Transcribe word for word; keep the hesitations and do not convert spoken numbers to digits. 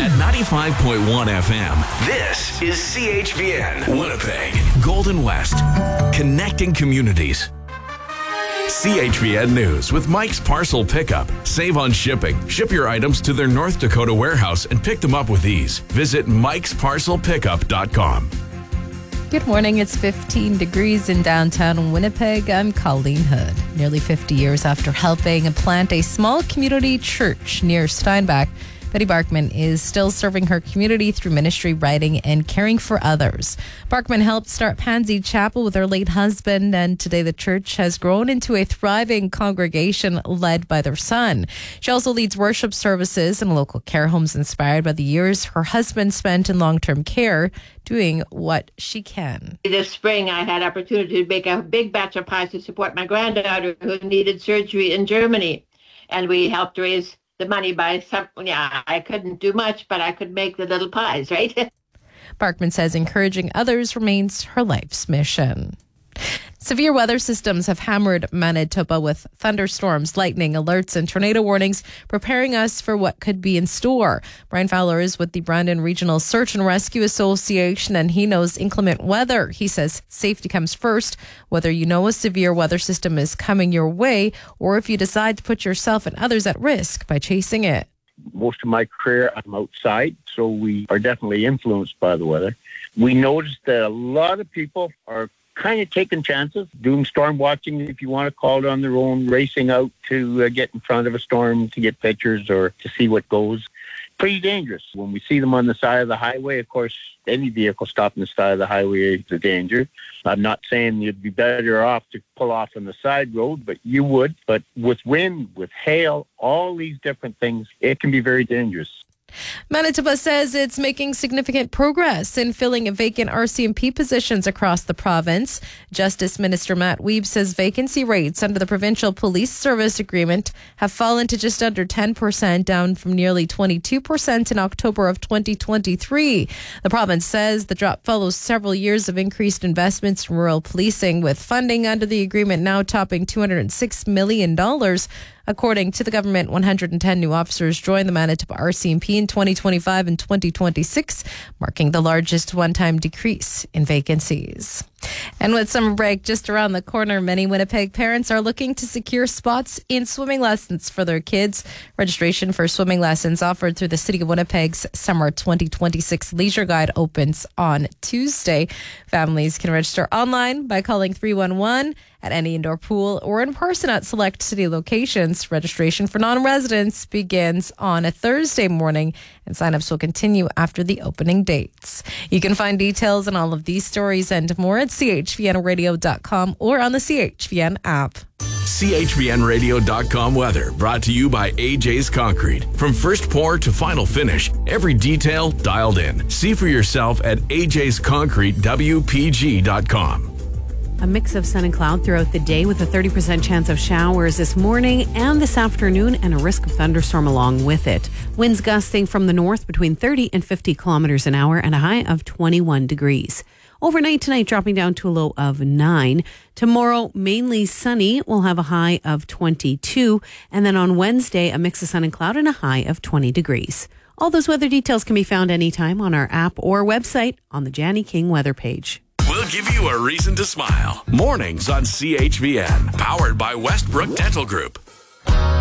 At ninety-five point one F M, this is C H V N, Winnipeg, Golden West, connecting communities. C H V N News with Mike's Parcel Pickup. Save on shipping. Ship your items to their North Dakota warehouse and pick them up with ease. Visit mikes parcel pickup dot com. Good morning. It's fifteen degrees in downtown Winnipeg. I'm Colleen Hood. Nearly fifty years after helping plant a small community church near Steinbach, Betty Barkman is still serving her community through ministry, writing, and caring for others. Barkman helped start Pansy Chapel with her late husband, and today the church has grown into a thriving congregation led by their son. She also leads worship services in local care homes inspired by the years her husband spent in long-term care, doing what she can. This spring, I had opportunity to make a big batch of pies to support my granddaughter who needed surgery in Germany, and we helped raise the money by some, yeah, I couldn't do much, but I could make the little pies, right? Barkman says encouraging others remains her life's mission. Severe weather systems have hammered Manitoba with thunderstorms, lightning alerts, and tornado warnings, preparing us for what could be in store. Brian Fowler is with the Brandon Regional Search and Rescue Association, and he knows inclement weather. He says safety comes first, whether you know a severe weather system is coming your way or if you decide to put yourself and others at risk by chasing it. Most of my career, I'm outside, so we are definitely influenced by the weather. We noticed that a lot of people are kind of taking chances, doing storm watching, if you want to call it, on their own, racing out to uh, get in front of a storm to get pictures or to see what goes. Pretty dangerous. When we see them on the side of the highway, of course, any vehicle stopping the side of the highway is a danger. I'm not saying you'd be better off to pull off on the side road, but you would. But with wind, with hail, all these different things, it can be very dangerous. Manitoba says it's making significant progress in filling vacant R C M P positions across the province. Justice Minister Matt Wiebe says vacancy rates under the Provincial Police Service Agreement have fallen to just under ten percent, down from nearly twenty-two percent in October of twenty twenty-three. The province says the drop follows several years of increased investments in rural policing, with funding under the agreement now topping two hundred six million dollars. According to the government, one hundred ten new officers joined the Manitoba R C M P in twenty twenty-five and twenty twenty-six, marking the largest one-time decrease in vacancies. And with summer break just around the corner, many Winnipeg parents are looking to secure spots in swimming lessons for their kids. Registration for swimming lessons offered through the City of Winnipeg's Summer twenty twenty-six Leisure Guide opens on Tuesday. Families can register online by calling three one one at any indoor pool or in person at select city locations. Registration for non-residents begins on a Thursday morning, and sign-ups will continue after the opening dates. You can find details on all of these stories and more at c h v n radio dot com or on the C H V N app. C H V N radio dot com weather brought to you by A J's Concrete. From first pour to final finish, every detail dialed in. See for yourself at a j's concrete w p g dot com. A mix of sun and cloud throughout the day with a thirty percent chance of showers this morning and this afternoon, and a risk of thunderstorm along with it. Winds gusting from the north between thirty and fifty kilometers an hour and a high of twenty-one degrees. Overnight tonight, dropping down to a low of nine. Tomorrow, mainly sunny. We'll have a high of twenty-two. And then on Wednesday, a mix of sun and cloud and a high of twenty degrees. All those weather details can be found anytime on our app or website on the Janny King weather page. We'll give you a reason to smile. Mornings on C H V N. Powered by Westbrook Dental Group.